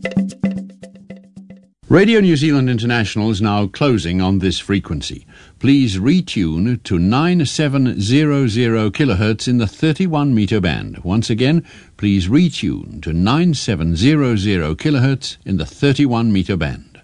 Radio New Zealand International is now closing on this frequency. Please retune to 9700 kHz in the 31 metre band. Once again, please retune to 9700 kHz in the 31 metre band.